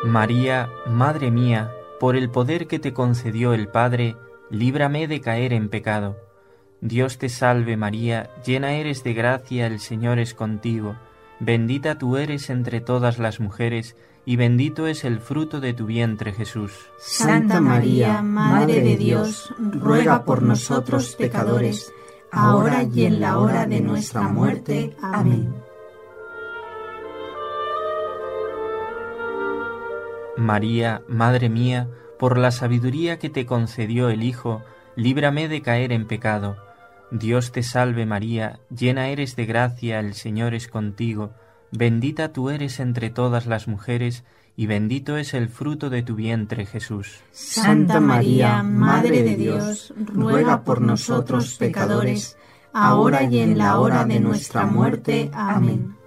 María, Madre mía, por el poder que te concedió el Padre, líbrame de caer en pecado. Dios te salve María, llena eres de gracia, el Señor es contigo. Bendita tú eres entre todas las mujeres, y bendito es el fruto de tu vientre, Jesús. Santa María, Madre de Dios, ruega por nosotros pecadores, ahora y en la hora de nuestra muerte. Amén. María, Madre mía, por la sabiduría que te concedió el Hijo, líbrame de caer en pecado. Dios te salve María, llena eres de gracia, el Señor es contigo. Bendita tú eres entre todas las mujeres, y bendito es el fruto de tu vientre, Jesús. Santa María, Madre de Dios, ruega por nosotros pecadores, ahora y en la hora de nuestra muerte. Amén.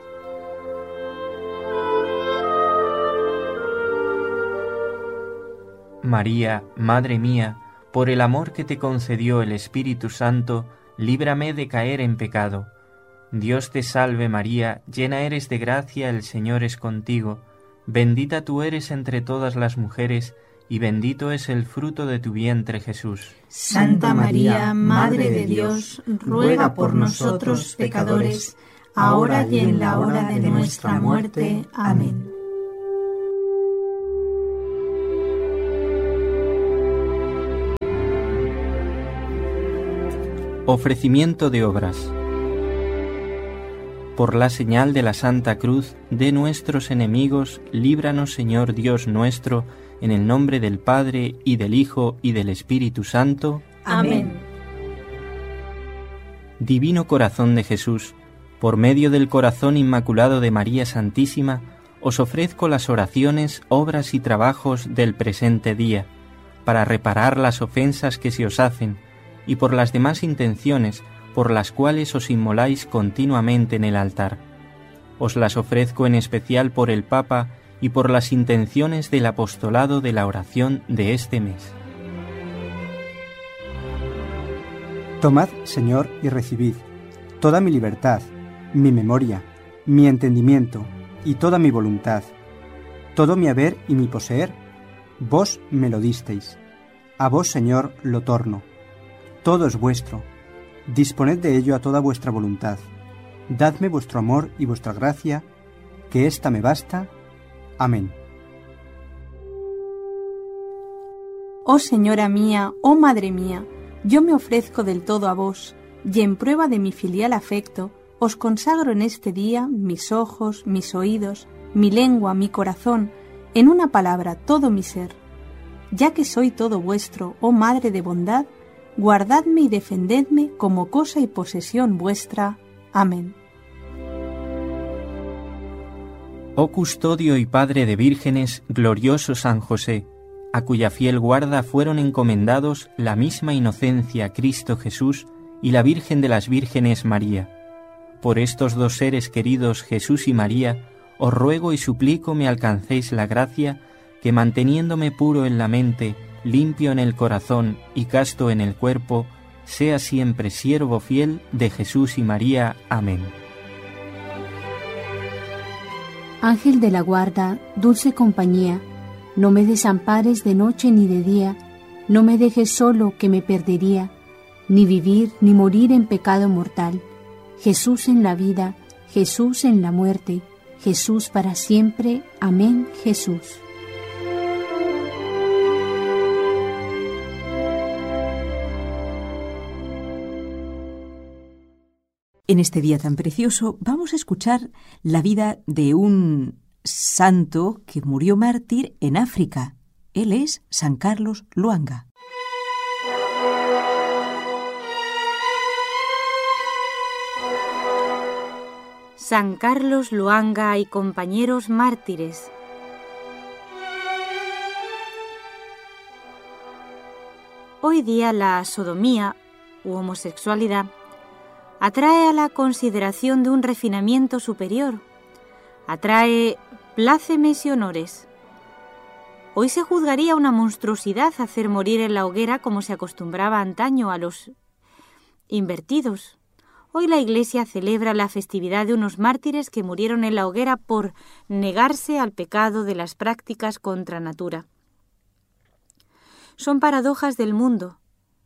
María, Madre mía, por el amor que te concedió el Espíritu Santo, líbrame de caer en pecado. Dios te salve María, llena eres de gracia, el Señor es contigo. Bendita tú eres entre todas las mujeres, y bendito es el fruto de tu vientre, Jesús. Santa María, Madre de Dios, ruega por nosotros pecadores, ahora y en la hora de nuestra muerte. Amén. Ofrecimiento de obras. Por la señal de la Santa Cruz de nuestros enemigos, líbranos, Señor Dios nuestro, en el nombre del Padre, y del Hijo, y del Espíritu Santo. Amén. Divino Corazón de Jesús, por medio del corazón inmaculado de María Santísima, os ofrezco las oraciones, obras y trabajos del presente día, para reparar las ofensas que se os hacen, y por las demás intenciones por las cuales os inmoláis continuamente en el altar. Os las ofrezco en especial por el Papa y por las intenciones del apostolado de la oración de este mes. Tomad, Señor, y recibid toda mi libertad, mi memoria, mi entendimiento y toda mi voluntad, todo mi haber y mi poseer, vos me lo disteis. A vos, Señor, lo torno. Todo es vuestro. Disponed de ello a toda vuestra voluntad. Dadme vuestro amor y vuestra gracia, que ésta me basta. Amén. Oh Señora mía, oh Madre mía, yo me ofrezco del todo a vos, y en prueba de mi filial afecto, os consagro en este día mis ojos, mis oídos, mi lengua, mi corazón, en una palabra, todo mi ser. Ya que soy todo vuestro, oh Madre de bondad, guardadme y defendedme como cosa y posesión vuestra. Amén. Oh custodio y padre de vírgenes, glorioso San José, a cuya fiel guarda fueron encomendados la misma inocencia Cristo Jesús y la Virgen de las Vírgenes María. Por estos dos seres queridos, Jesús y María, os ruego y suplico me alcancéis la gracia que, manteniéndome puro en la mente, limpio en el corazón y casto en el cuerpo, sea siempre siervo fiel de Jesús y María. Amén. Ángel de la guarda, dulce compañía, no me desampares de noche ni de día, no me dejes solo que me perdería, ni vivir ni morir en pecado mortal. Jesús en la vida, Jesús en la muerte, Jesús para siempre. Amén, Jesús. En este día tan precioso vamos a escuchar la vida de un santo que murió mártir en África. Él es San Carlos Lwanga. San Carlos Lwanga y compañeros mártires. Hoy día la sodomía u homosexualidad atrae a la consideración de un refinamiento superior, atrae plácemes y honores. Hoy se juzgaría una monstruosidad hacer morir en la hoguera como se acostumbraba antaño a los invertidos, Hoy la Iglesia celebra la festividad de unos mártires que murieron en la hoguera por negarse al pecado de las prácticas contra natura. Son paradojas del mundo.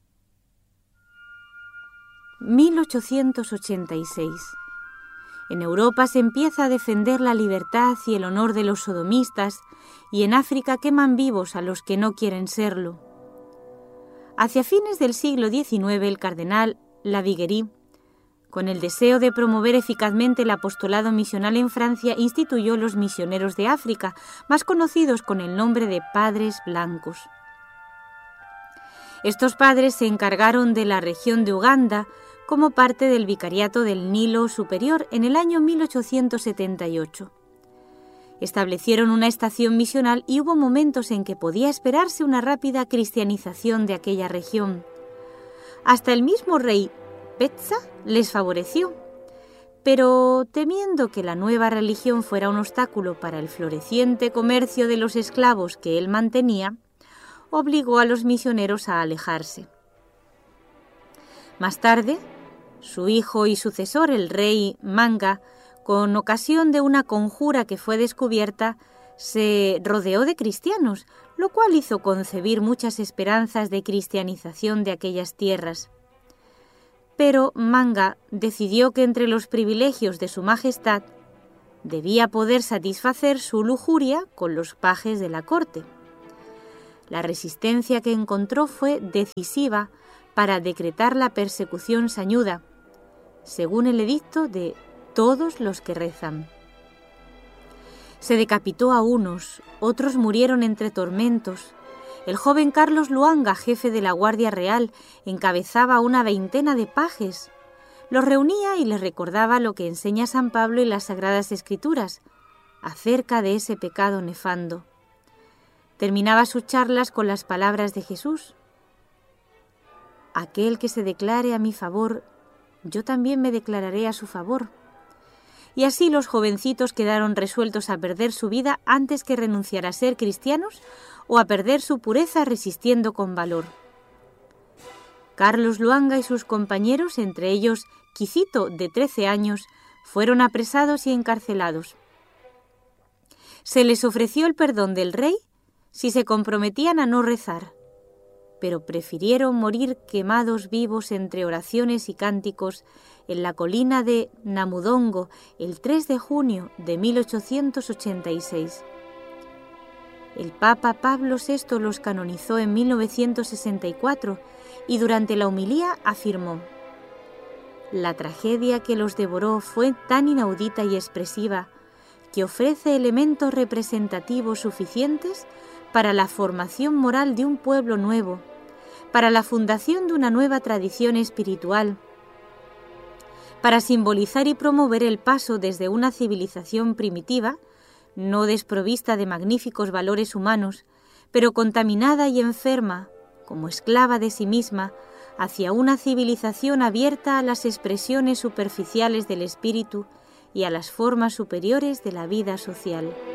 1886. En Europa se empieza a defender la libertad y el honor de los sodomistas, y en África queman vivos a los que no quieren serlo. Hacia fines del siglo XIX, el cardenal Laviguerie, con el deseo de promover eficazmente el apostolado misional en Francia, instituyó los misioneros de África, más conocidos con el nombre de Padres Blancos. Estos padres se encargaron de la región de Uganda como parte del Vicariato del Nilo Superior en el año 1878. Establecieron una estación misional y hubo momentos en que podía esperarse una rápida cristianización de aquella región. Hasta el mismo rey Petsa les favoreció, pero temiendo que la nueva religión fuera un obstáculo para el floreciente comercio de los esclavos que él mantenía, obligó a los misioneros a alejarse. Más tarde, su hijo y sucesor, el rey Manga, con ocasión de una conjura que fue descubierta, se rodeó de cristianos, lo cual hizo concebir muchas esperanzas de cristianización de aquellas tierras. Pero Manga decidió que entre los privilegios de su majestad debía poder satisfacer su lujuria con los pajes de la corte. La resistencia que encontró fue decisiva para decretar la persecución sañuda, según el edicto de todos los que rezan. Se decapitó a unos, otros murieron entre tormentos. El joven Carlos Luanga, jefe de la Guardia Real, encabezaba una veintena de pajes. Los reunía y les recordaba lo que enseña San Pablo en las Sagradas Escrituras acerca de ese pecado nefando. Terminaba sus charlas con las palabras de Jesús: aquel que se declare a mi favor, yo también me declararé a su favor. Y así los jovencitos quedaron resueltos a perder su vida antes que renunciar a ser cristianos o a perder su pureza resistiendo con valor. Carlos Luanga y sus compañeros, entre ellos Quicito, de 13 años, fueron apresados y encarcelados. Se les ofreció el perdón del rey si se comprometían a no rezar, pero prefirieron morir quemados vivos entre oraciones y cánticos en la colina de Namudongo el 3 de junio de 1886. El Papa Pablo VI los canonizó en 1964 y durante la homilía afirmó: la tragedia que los devoró fue tan inaudita y expresiva que ofrece elementos representativos suficientes para la formación moral de un pueblo nuevo, para la fundación de una nueva tradición espiritual, para simbolizar y promover el paso desde una civilización primitiva, no desprovista de magníficos valores humanos, pero contaminada y enferma, como esclava de sí misma, hacia una civilización abierta a las expresiones superficiales del espíritu y a las formas superiores de la vida social.